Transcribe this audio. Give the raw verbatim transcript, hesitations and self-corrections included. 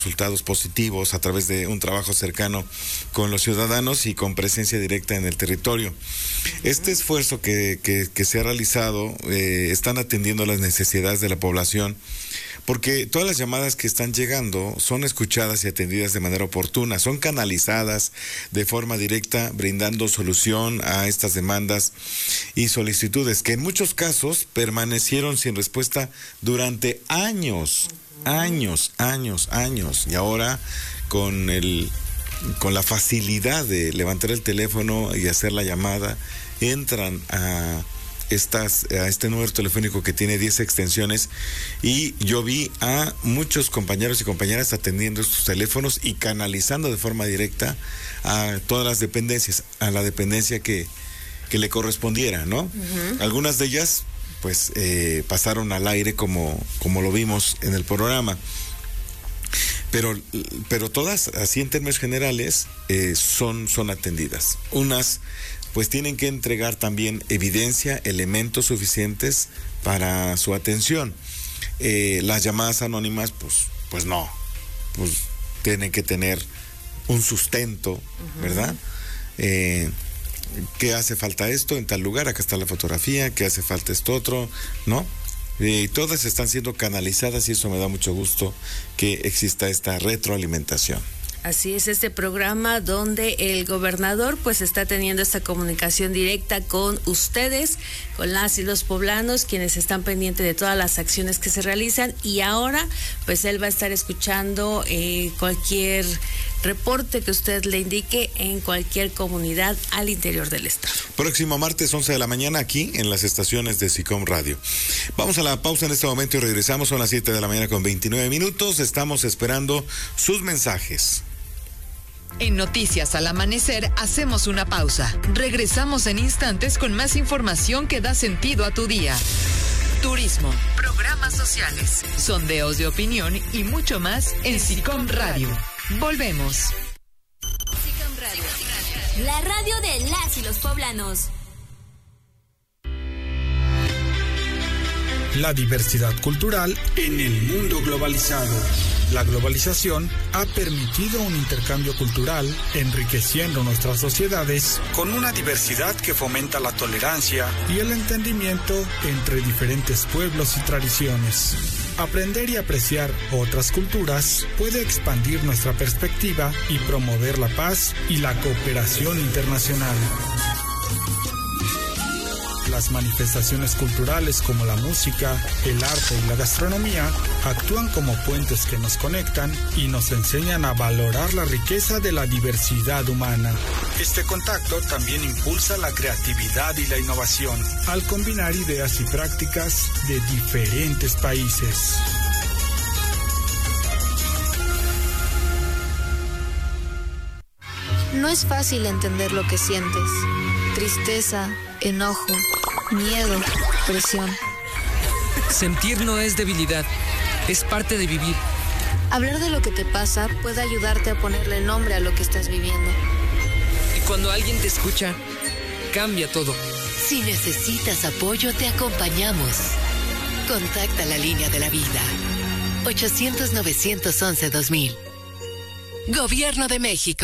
resultados positivos a través de un trabajo cercano con los ciudadanos y con presencia directa en el territorio. Este esfuerzo que, que, que se ha realizado eh, están atendiendo las necesidades de la población, porque todas las llamadas que están llegando son escuchadas y atendidas de manera oportuna, son canalizadas de forma directa, brindando solución a estas demandas y solicitudes que en muchos casos permanecieron sin respuesta durante años. Años, años, años, y ahora con el con la facilidad de levantar el teléfono y hacer la llamada, entran a estas a este número telefónico que tiene diez extensiones, y yo vi a muchos compañeros y compañeras atendiendo estos teléfonos y canalizando de forma directa a todas las dependencias, a la dependencia que, que le correspondiera, ¿no? Uh-huh. Algunas de ellas pues eh, pasaron al aire como, como lo vimos en el programa. Pero, pero todas, así en términos generales, eh, son, son atendidas. Unas pues tienen que entregar también evidencia, elementos suficientes para su atención. Eh, las llamadas anónimas, pues, pues no, pues tienen que tener un sustento, uh-huh. ¿verdad? Eh, ¿Qué hace falta esto en tal lugar? Acá está la fotografía. ¿Qué hace falta esto otro? ¿No? Y todas están siendo canalizadas, y eso me da mucho gusto que exista esta retroalimentación. Así es, este programa donde el gobernador pues está teniendo esta comunicación directa con ustedes, con las y los poblanos, quienes están pendientes de todas las acciones que se realizan, y ahora pues él va a estar escuchando eh, cualquier reporte que usted le indique en cualquier comunidad al interior del estado. Próximo martes, once de la mañana, aquí en las estaciones de SICOM Radio. Vamos a la pausa en este momento y regresamos. Son las siete de la mañana con veintinueve minutos. Estamos esperando sus mensajes. En Noticias al Amanecer hacemos una pausa. Regresamos en instantes con más información que da sentido a tu día. Turismo, programas sociales, sondeos de opinión y mucho más en SICOM Radio. Volvemos. SICOM Radio, la radio de las y los poblanos. La diversidad cultural en el mundo globalizado. La globalización ha permitido un intercambio cultural, enriqueciendo nuestras sociedades con una diversidad que fomenta la tolerancia y el entendimiento entre diferentes pueblos y tradiciones. Aprender y apreciar otras culturas puede expandir nuestra perspectiva y promover la paz y la cooperación internacional. Las manifestaciones culturales como la música, el arte y la gastronomía actúan como puentes que nos conectan y nos enseñan a valorar la riqueza de la diversidad humana. Este contacto también impulsa la creatividad y la innovación al combinar ideas y prácticas de diferentes países. No es fácil entender lo que sientes. Tristeza, enojo, miedo, presión. Sentir no es debilidad, es parte de vivir. Hablar de lo que te pasa puede ayudarte a ponerle nombre a lo que estás viviendo. Y cuando alguien te escucha, cambia todo. Si necesitas apoyo, te acompañamos. Contacta la línea de la vida. ochocientos, novecientos once, dos mil. Gobierno de México.